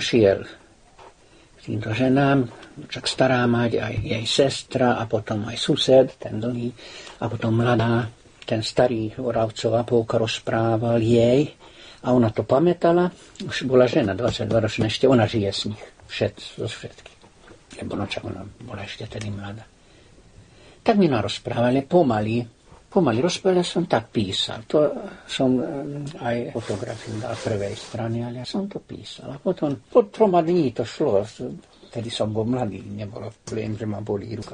šiel k týmto ženám, však stará mať, aj jej sestra a potom aj sused, ten dlhý, a potom mladá, ten starý Oravcová Pouka rozprával jej a ona to pamätala, už bola žena, 22-ročná, ešte ona žije z nich, zo všetkých, lebo ona bola ešte tedy mladá. Tak mi narozprávali pomaly rozprávali, som tak písal. To som aj fotografiu dal prvej strany, ale ja som to písal. A potom po 3 dní to šlo. Tedy som bol mladý, nebolo problém, že ma bolí ruka.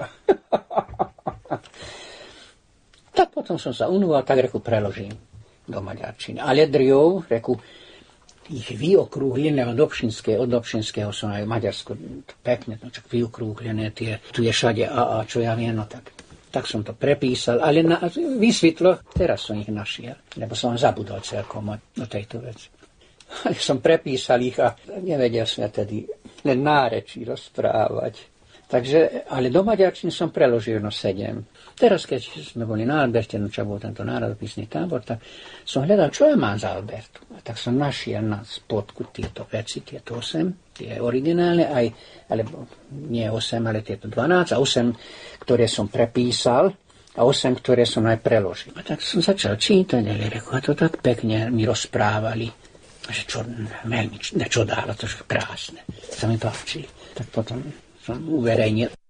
Tak potom som sa unúval, tak reku preložím do maďarčiny. Ale driou, reku, ich vyokrúhlené od Dobšinského som aj v Maďarsku pekne, no čak vyokrúhlené tie, tu je všade a čo ja viem, no tak som to prepísal, ale vysvetlo, teraz som ich našiel, lebo som zabudol celkom o tejto veci. Ale som prepísal ich a nevedel som ja tedy len nárečí rozprávať. Takže, ale do maďarčiny som preložil 7. Teraz, keď sme boli na Alberte, čo bol tento národopisný tábor, tak som hľadal, čo ja mám za Albertu. A tak som našiel na spodku tieto veci, tieto 8, tie originále, alebo nie 8, ale tieto 12, a 8, ktoré som prepísal, a 8, ktoré som aj preložil. A tak som začal čítať, a to tak pekne mi rozprávali, že veľmi čo dálo, to je krásne. Sa mi páčili. Tak potom som uverejnil